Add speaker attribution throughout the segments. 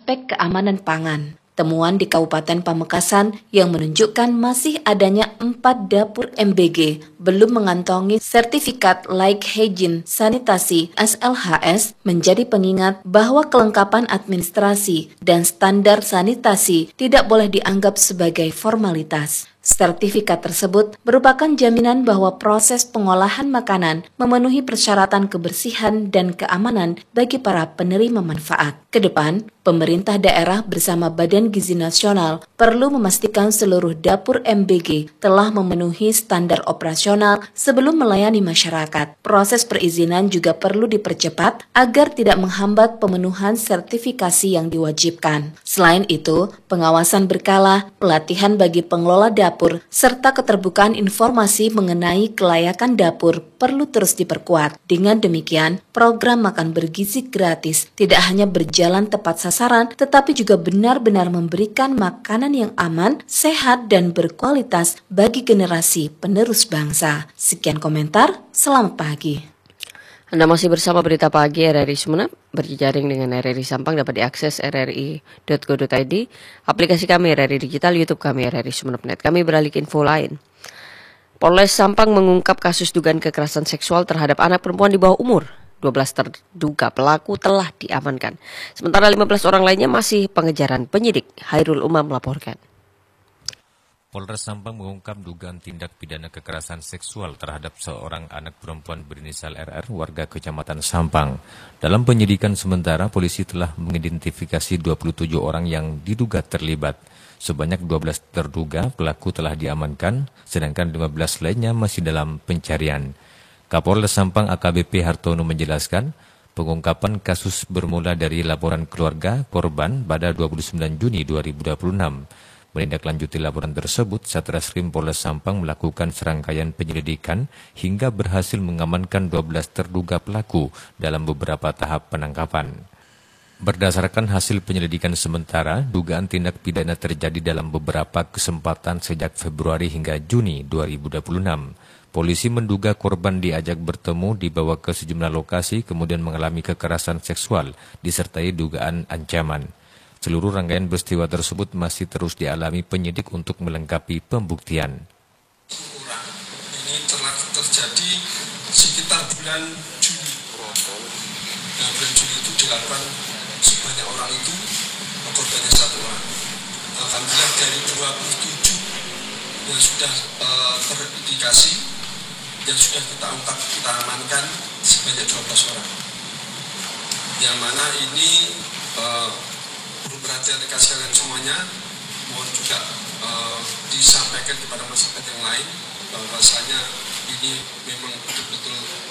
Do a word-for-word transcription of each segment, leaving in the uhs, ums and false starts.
Speaker 1: aspek keamanan pangan. Temuan di Kabupaten Pamekasan yang menunjukkan masih adanya empat dapur M B G belum mengantongi sertifikat Laik Hygiene Sanitasi S L H S menjadi pengingat bahwa kelengkapan administrasi dan standar sanitasi tidak boleh dianggap sebagai formalitas. Sertifikat tersebut merupakan jaminan bahwa proses pengolahan makanan memenuhi persyaratan kebersihan dan keamanan bagi para penerima manfaat. Kedepan, pemerintah daerah bersama Badan Gizi Nasional perlu memastikan seluruh dapur M B G telah memenuhi standar operasional sebelum melayani masyarakat. Proses perizinan juga perlu dipercepat agar tidak menghambat pemenuhan sertifikasi yang diwajibkan. Selain itu, pengawasan berkala, pelatihan bagi pengelola dapur, serta keterbukaan informasi mengenai kelayakan dapur perlu terus diperkuat. Dengan demikian, program makan bergizi gratis tidak hanya berjalan tepat sasaran, tetapi juga benar-benar memberikan makanan yang aman, sehat, dan berkualitas bagi generasi penerus bangsa. Sekian komentar, selamat pagi.
Speaker 2: Anda masih bersama Berita Pagi R R I Sumeneb, berjejaring dengan R R I Sampang dapat diakses r r i titik go titik i d, aplikasi kami R R I Digital, YouTube kami R R I Sumeneb titik net. Kami beralih ke info lain. Polres Sampang mengungkap kasus dugaan kekerasan seksual terhadap anak perempuan di bawah umur. dua belas terduga pelaku telah diamankan. Sementara lima belas orang lainnya masih pengejaran penyidik. Hairul Umam melaporkan.
Speaker 3: Polres Sampang mengungkap dugaan tindak pidana kekerasan seksual terhadap seorang anak perempuan berinisial R R warga Kecamatan Sampang. Dalam penyidikan sementara, polisi telah mengidentifikasi dua puluh tujuh orang yang diduga terlibat. Sebanyak dua belas terduga pelaku telah diamankan, sedangkan lima belas lainnya masih dalam pencarian. Kapolres Sampang A K B P Hartono menjelaskan, pengungkapan kasus bermula dari laporan keluarga korban pada dua puluh sembilan Juni dua ribu dua puluh enam. Menindaklanjuti laporan tersebut, Satreskrim Polres Sampang melakukan serangkaian penyelidikan hingga berhasil mengamankan dua belas terduga pelaku dalam beberapa tahap penangkapan. Berdasarkan hasil penyelidikan sementara, dugaan tindak pidana terjadi dalam beberapa kesempatan sejak Februari hingga Juni dua ribu dua puluh enam. Polisi menduga korban diajak bertemu, dibawa ke sejumlah lokasi, kemudian mengalami kekerasan seksual, disertai dugaan ancaman. Seluruh rangkaian peristiwa tersebut masih terus dialami penyidik untuk melengkapi pembuktian.
Speaker 4: Ini telah terjadi sekitar bulan Juli. Nah, bulan Juli itu dilakukan sebanyak orang itu, korbannya satu orang. Alhamdulillah dari dua puluh tujuh yang sudah uh, terindikasi, yang sudah kita ungkap, kita amankan sebanyak dua belas orang. Yang mana ini uh, perlu perhatian rekan sekalian semuanya, mohon juga uh, disampaikan kepada masyarakat yang lain bahwasanya ini memang betul-betul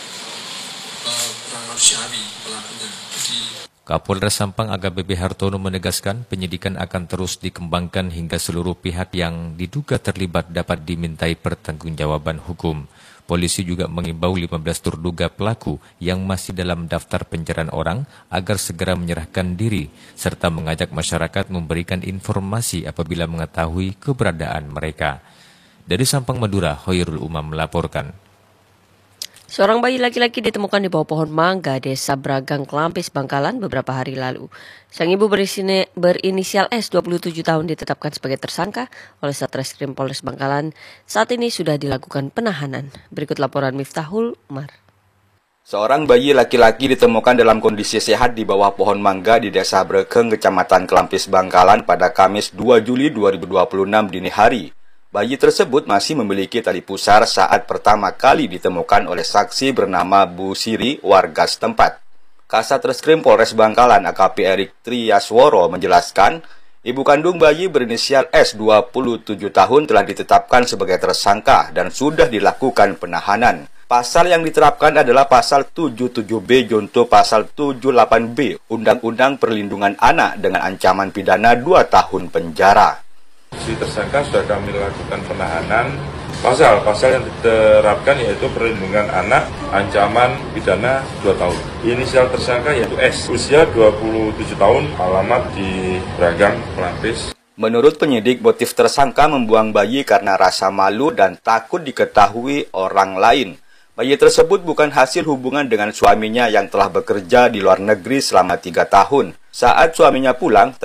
Speaker 4: uh, kurang manusiawi pelakunya. Jadi,
Speaker 3: Kapolres Sampang A K B P Hartono menegaskan penyidikan akan terus dikembangkan hingga seluruh pihak yang diduga terlibat dapat dimintai pertanggungjawaban hukum. Polisi juga mengimbau lima belas terduga pelaku yang masih dalam daftar pencarian orang agar segera menyerahkan diri, serta mengajak masyarakat memberikan informasi apabila mengetahui keberadaan mereka. Dari Sampang, Madura, Hoirul Umam melaporkan.
Speaker 2: Seorang bayi laki-laki ditemukan di bawah pohon mangga Desa Bragang, Klampis, Bangkalan beberapa hari lalu. Sang ibu berisine, berinisial S, dua puluh tujuh tahun, ditetapkan sebagai tersangka oleh Satreskrim Polres Bangkalan. Saat ini sudah dilakukan penahanan. Berikut laporan Miftahul Umar.
Speaker 5: Seorang bayi laki-laki ditemukan dalam kondisi sehat di bawah pohon mangga di Desa Bragang, Kecamatan Klampis, Bangkalan pada Kamis dua Juli dua ribu dua puluh enam dini hari. Bayi tersebut masih memiliki tali pusar saat pertama kali ditemukan oleh saksi bernama Bu Siri, warga setempat. Kasat Reskrim Polres Bangkalan A K P Erik Triyasworo menjelaskan, ibu kandung bayi berinisial S, dua puluh tujuh tahun, telah ditetapkan sebagai tersangka dan sudah dilakukan penahanan. Pasal yang diterapkan adalah Pasal tujuh puluh tujuh B junto Pasal tujuh puluh delapan B Undang-Undang Perlindungan Anak dengan ancaman pidana dua tahun penjara.
Speaker 6: Si tersangka sudah kami lakukan penahanan. Pasal-pasal yang diterapkan yaitu perlindungan anak, ancaman pidana dua tahun. Inisial tersangka yaitu S, usia dua puluh tujuh tahun, alamat di Bragang, Klampis.
Speaker 5: Menurut penyidik, motif tersangka membuang bayi karena rasa malu dan takut diketahui orang lain. Bayi tersebut bukan hasil hubungan dengan suaminya yang telah bekerja di luar negeri selama tiga tahun. Saat suaminya pulang,